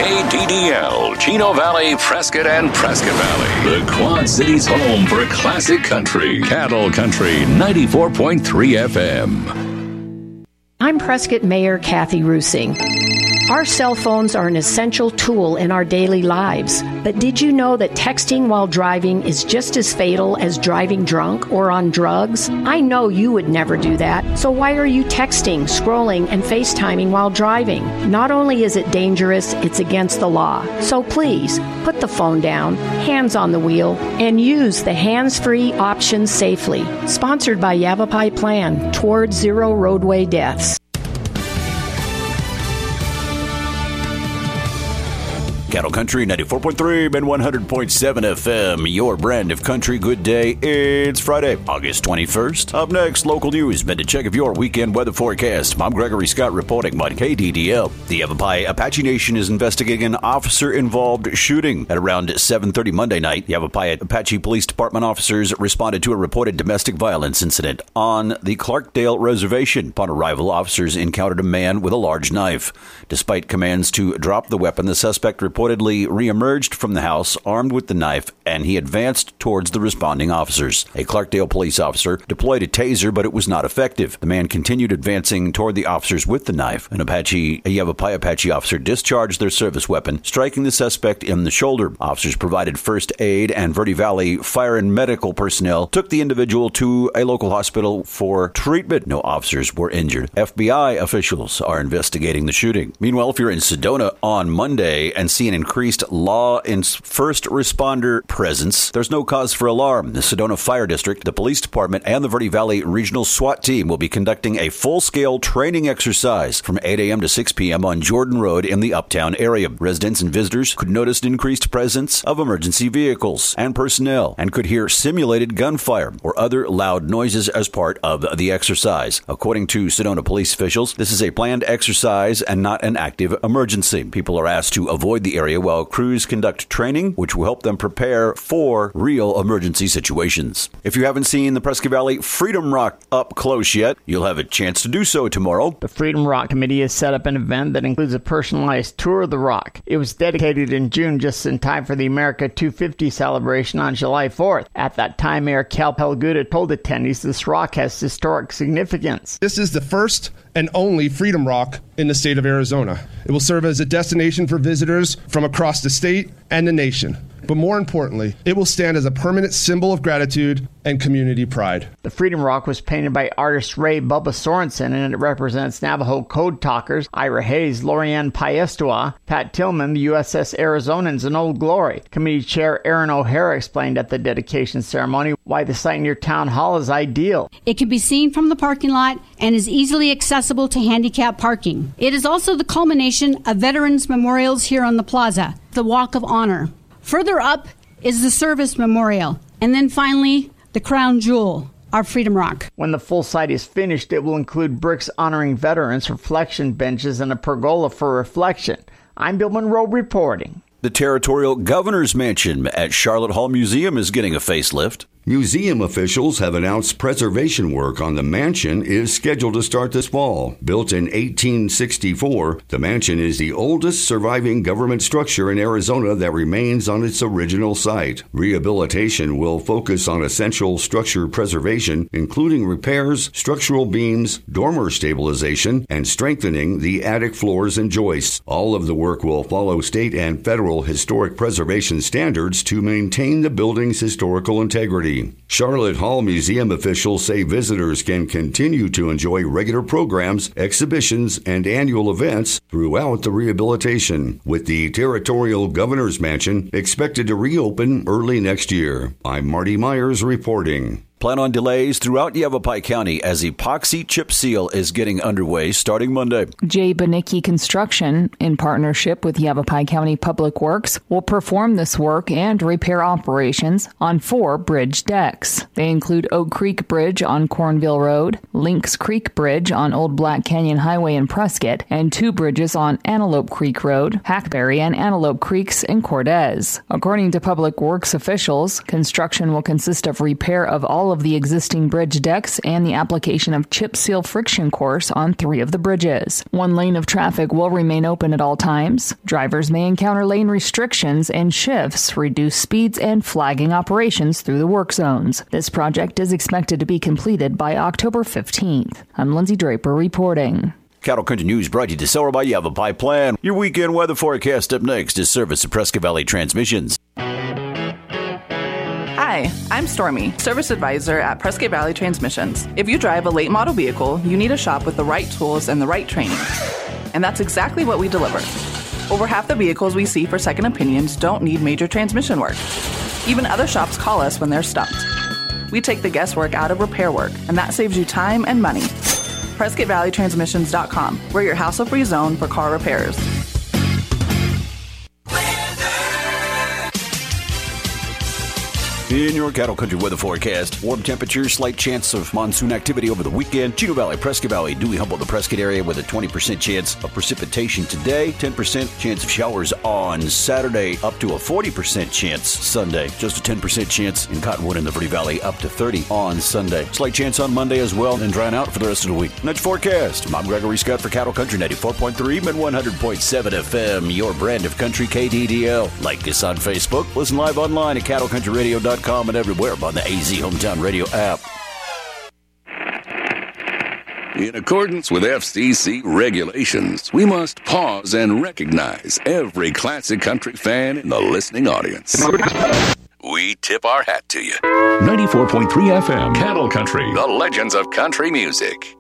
KDDL, Chino Valley, Prescott, and Prescott Valley. The Quad Cities' home for classic country. Cattle Country 94.3 FM. I'm Prescott Mayor Kathy Rusing. Our cell phones are an essential tool in our daily lives, but did you know that texting while driving is just as fatal as driving drunk or on drugs? I know you would never do that, so why are you texting, scrolling, and FaceTiming while driving? Not only is it dangerous, it's against the law. So please, put the phone down, hands on the wheel, and use the hands-free option safely. Sponsored by Yavapai Plan, Towards Zero Roadway Deaths. Cattle Country 94.3 and 100.7 FM, your brand of country. Good day. It's Friday, August 21st. Up next, local news. Meant to check of your weekend weather forecast. I'm Gregory Scott reporting on KDDL. The Yavapai Apache Nation is investigating an officer-involved shooting. At around 7:30 Monday night, the Yavapai Apache Police Department officers responded to a reported domestic violence incident on the Clarkdale Reservation. Upon arrival, officers encountered a man with a large knife. Despite commands to drop the weapon, the suspect reportedly reemerged from the house armed with the knife, and he advanced towards the responding officers. A Clarkdale police officer deployed a taser, but it was not effective. The man continued advancing toward the officers with the knife. A Yavapai Apache officer discharged their service weapon, striking the suspect in the shoulder. Officers provided first aid, and Verde Valley fire and medical personnel took the individual to a local hospital for treatment. No officers were injured. FBI officials are investigating the shooting. Meanwhile, if you're in Sedona on Monday and see an increased law and first responder presence, there's no cause for alarm. The Sedona Fire District, the Police Department, and the Verde Valley Regional SWAT Team will be conducting a full-scale training exercise from 8 a.m. to 6 p.m. on Jordan Road in the Uptown area. Residents and visitors could notice an increased presence of emergency vehicles and personnel and could hear simulated gunfire or other loud noises as part of the exercise. According to Sedona police officials, this is a planned exercise and not an active emergency. People are asked to avoid the area while crews conduct training, which will help them prepare for real emergency situations. If you haven't seen the Prescott Valley Freedom Rock up close yet, you'll have a chance to do so tomorrow. The Freedom Rock Committee has set up an event that includes a personalized tour of the rock. It was dedicated in June, just in time for the America 250 celebration on July 4th. At that time, Mayor Cal Pelguda told attendees this rock has historic significance. This is the first and only Freedom Rock in the state of Arizona. It will serve as a destination for visitors from across the state and the nation. But more importantly, it will stand as a permanent symbol of gratitude and community pride. The Freedom Rock was painted by artist Ray Bubba Sorensen, and it represents Navajo code talkers Ira Hayes, Lorianne Paestua, Pat Tillman, the USS Arizonans, and Old Glory. Committee Chair Aaron O'Hara explained at the dedication ceremony why the site near Town Hall is ideal. It can be seen from the parking lot and is easily accessible to handicap parking. It is also the culmination of veterans' memorials here on the plaza, the Walk of Honor. Further up is the Service Memorial, and then finally, the crown jewel, our Freedom Rock. When the full site is finished, it will include bricks honoring veterans, reflection benches, and a pergola for reflection. I'm Bill Monroe reporting. The Territorial Governor's Mansion at Charlotte Hall Museum is getting a facelift. Museum officials have announced preservation work on the mansion is scheduled to start this fall. Built in 1864, the mansion is the oldest surviving government structure in Arizona that remains on its original site. Rehabilitation will focus on essential structure preservation, including repairs, structural beams, dormer stabilization, and strengthening the attic floors and joists. All of the work will follow state and federal historic preservation standards to maintain the building's historical integrity. Charlotte Hall Museum officials say visitors can continue to enjoy regular programs, exhibitions, and annual events throughout the rehabilitation, with the Territorial Governor's Mansion expected to reopen early next year. I'm Marty Myers reporting. Plan on delays throughout Yavapai County as epoxy chip seal is getting underway starting Monday. J. Banicki Construction, in partnership with Yavapai County Public Works, will perform this work and repair operations on 4 bridge decks. They include Oak Creek Bridge on Cornville Road, Lynx Creek Bridge on Old Black Canyon Highway in Prescott, and 2 bridges on Antelope Creek Road, Hackberry, and Antelope Creeks in Cortez. According to Public Works officials, construction will consist of repair of all all of the existing bridge decks and the application of chip seal friction course on 3 of the bridges. 1 lane of traffic will remain open at all times. Drivers may encounter lane restrictions and shifts, reduced speeds, and flagging operations through the work zones. This project is expected to be completed by October 15th. I'm Lindsay Draper reporting. Cattle Country News brought to you this hour by Yavapai Plan. Your weekend weather forecast up next is service of Prescott Valley Transmissions. Hi, I'm Stormy, Service Advisor at Prescott Valley Transmissions. If you drive a late model vehicle, you need a shop with the right tools and the right training. And that's exactly what we deliver. Over half the vehicles we see for second opinions don't need major transmission work. Even other shops call us when they're stumped. We take the guesswork out of repair work, and that saves you time and money. PrescottValleyTransmissions.com. We're your hassle-free zone for car repairs. In your Cattle Country weather forecast, warm temperatures, slight chance of monsoon activity over the weekend. Chino Valley, Prescott Valley, Dewey, Humboldt, the Prescott area with a 20% chance of precipitation today. 10% chance of showers on Saturday, up to a 40% chance Sunday. Just a 10% chance in Cottonwood and the Verde Valley, up to 30 on Sunday. Slight chance on Monday as well, and drying out for the rest of the week. Next forecast, I'm Gregory Scott for Cattle Country 94.3 and 100.7 FM, your brand of country KDDL. Like us on Facebook. Listen live online at cattlecountryradio.com and everywhere on the AZ Hometown Radio app. In accordance with FCC regulations, we must pause and recognize every classic country fan in the listening audience. We tip our hat to you. 94.3 FM, Cattle Country, the legends of country music.